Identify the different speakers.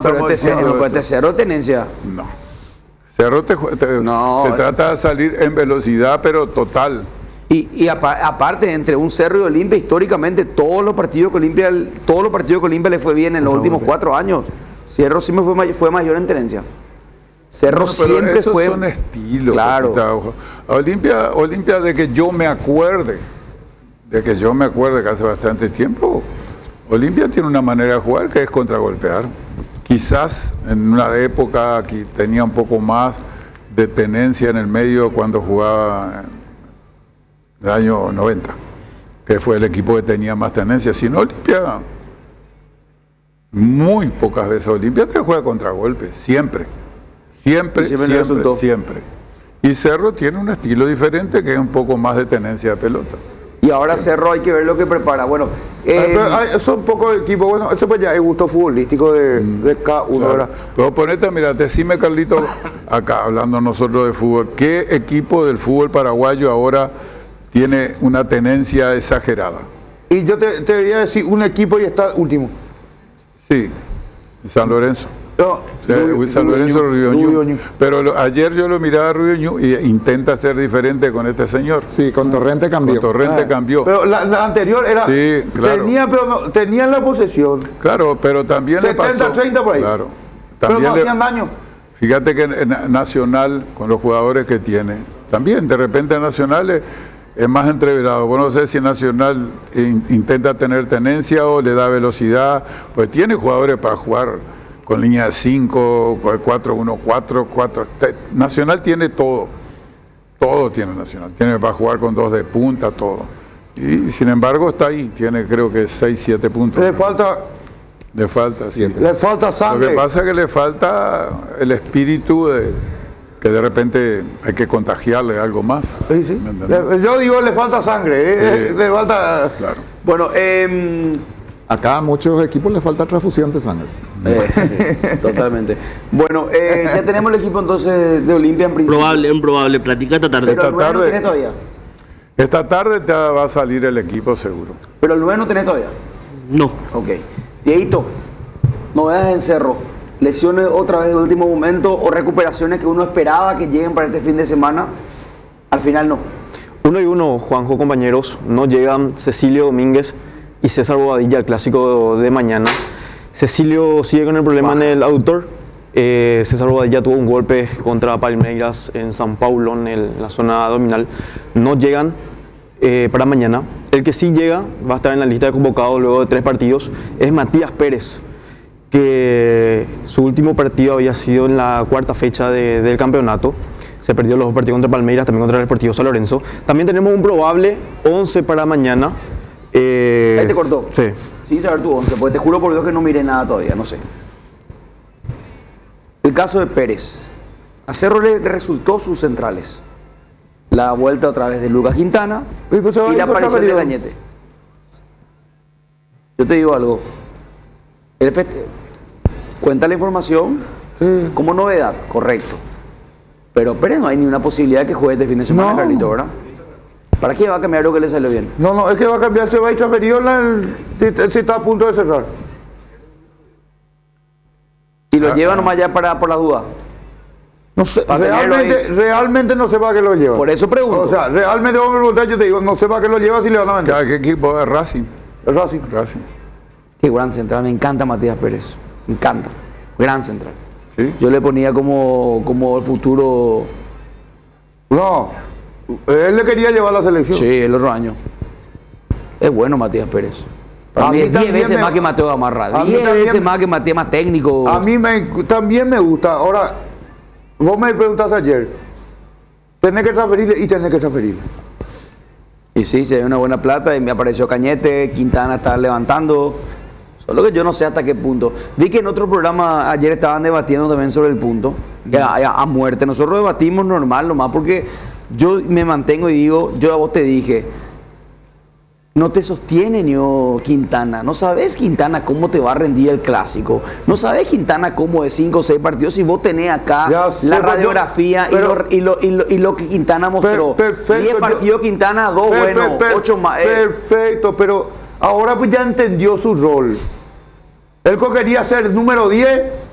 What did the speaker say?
Speaker 1: pero este Cerro tenencia.
Speaker 2: No. Cerro te trata de salir en velocidad, pero total.
Speaker 1: Y aparte, entre un Cerro y Olimpia, históricamente todos los partidos que Olimpia le fue bien en los últimos 4 años. Cerro sí fue mayor en tenencia. Cerro siempre
Speaker 2: esos
Speaker 1: fue.
Speaker 2: Son estilos.
Speaker 1: Claro.
Speaker 2: Olimpia de que yo me acuerde, que hace bastante tiempo, Olimpia tiene una manera de jugar que es contragolpear. Quizás en una época que tenía un poco más de tenencia en el medio cuando jugaba en el año 90, que fue el equipo que tenía más tenencia. Si no, Olimpia, muy pocas veces Olimpia te juega contragolpe, siempre. Siempre. Y Cerro tiene un estilo diferente que es un poco más de tenencia de pelota.
Speaker 1: Y ahora Cerro hay que ver lo que prepara. Bueno,
Speaker 3: eso un poco de equipo, bueno, eso pues ya es gusto futbolístico de cada uno,
Speaker 2: claro.
Speaker 3: ¿verdad?
Speaker 2: Pero ponete, mira, decime, Carlito, acá hablando nosotros de fútbol, ¿qué equipo del fútbol paraguayo ahora tiene una tenencia exagerada?
Speaker 3: Y yo te debería decir un equipo y está último.
Speaker 2: Sí, San Lorenzo.
Speaker 3: No,
Speaker 2: San Lorenzo Rubio. Pero ayer yo lo miraba a Rubio y intenta ser diferente con este señor.
Speaker 4: Sí, con Torrente cambió.
Speaker 2: Cambió.
Speaker 3: Pero la anterior era.
Speaker 2: Sí, claro.
Speaker 3: Tenían la posesión.
Speaker 2: Claro, pero también
Speaker 3: 70-30 por ahí.
Speaker 2: Claro.
Speaker 3: Pero no hacían daño.
Speaker 2: Fíjate que Nacional, con los jugadores que tiene, también de repente Nacional es más entreverado. Bueno, no sé si Nacional intenta tener tenencia o le da velocidad, pues tiene jugadores para jugar con línea de 5, 4-1-4, 4. Nacional tiene todo. Todo tiene Nacional. Tiene para jugar con 2 de punta, todo. Y sin embargo está ahí. Tiene creo que 6-7 puntos.
Speaker 3: Le falta.
Speaker 2: Sí.
Speaker 3: Le falta sangre.
Speaker 2: Lo que pasa es que le falta el espíritu que de repente hay que contagiarle algo más.
Speaker 3: Sí. Yo digo, le falta sangre. Le falta.
Speaker 2: Claro.
Speaker 1: Bueno,
Speaker 4: acá a muchos equipos les falta transfusión de sangre.
Speaker 1: Sí, totalmente. Bueno, ya tenemos el equipo entonces de Olimpia en principio.
Speaker 5: Improbable, platica esta tarde.
Speaker 1: Pero el 9 no tenés todavía.
Speaker 2: Esta tarde te va a salir el equipo seguro.
Speaker 1: Pero el 9 no tenés todavía.
Speaker 5: No.
Speaker 1: Ok. Dieguito, novedades en Cerro. Lesiones otra vez de último momento o recuperaciones que uno esperaba que lleguen para este fin de semana. Al final no.
Speaker 6: 1-1, Juanjo, compañeros. No llegan Cecilio Domínguez y César Bobadilla al clásico de mañana. Cecilio sigue con el problema en el aductor. César Bobadilla tuvo un golpe contra Palmeiras en San Paulo, en la zona abdominal. No llegan para mañana. El que sí llega, va a estar en la lista de convocados luego de 3 partidos, es Matías Pérez, que su último partido había sido en la 4ª fecha del campeonato. Se perdió los 2 partidos contra Palmeiras, también contra el Deportivo San Lorenzo. También tenemos un probable 11 para mañana.
Speaker 1: Ahí te cortó.
Speaker 6: Sí.
Speaker 1: Sí, saber tu 11, porque te juro por Dios que no miré nada todavía, no sé. El caso de Pérez. A Cerro le resultó sus centrales. La vuelta otra vez de Lucas Quintana y la aparición de Cañete. Yo te digo algo. Cuenta la información como novedad, correcto. Pero Pérez no hay ni una posibilidad de que juegue este fin de semana, no. Carlito, ¿verdad? ¿Para qué va a cambiar lo que le salió bien?
Speaker 3: No, es que va a cambiar, se va a ir transferido si está a punto de cerrar.
Speaker 1: ¿Y lo lleva nomás ya por la duda?
Speaker 3: No sé, realmente no sé para qué lo lleva.
Speaker 1: Por eso pregunto.
Speaker 3: O sea, realmente vamos a preguntar, yo te digo, no sé para qué lo lleva si le van a vender.
Speaker 2: ¿Qué equipo es Racing?
Speaker 3: Racing.
Speaker 1: Qué gran central, me encanta Matías Pérez. Me encanta. Gran central.
Speaker 2: ¿Sí?
Speaker 1: Yo le ponía como el futuro.
Speaker 3: No, él le quería llevar a la selección.
Speaker 1: Sí, el otro año. Es bueno Matías Pérez. Para mí 10 veces más que Mateo Gamarra. 10 veces más que Matías, más técnico.
Speaker 3: A mí también me gusta. Ahora, vos me preguntaste ayer. Tenés que transferirle y tenés que transferirle.
Speaker 1: Y sí, se ve una buena plata y me apareció Cañete, Quintana está levantando. Solo que yo no sé hasta qué punto. Vi que en otro programa ayer estaban debatiendo también sobre el punto. A muerte. Nosotros debatimos normal nomás porque yo me mantengo y digo, yo a vos te dije, no te sostiene ni Quintana. No sabes Quintana cómo te va a rendir el clásico. No sabes Quintana cómo de 5 o 6 partidos. Si vos tenés acá la radiografía y lo que Quintana mostró. 10 partidos Quintana, 2 buenos, 8 más.
Speaker 3: Perfecto, pero ahora pues ya entendió su rol. Él quería ser número 10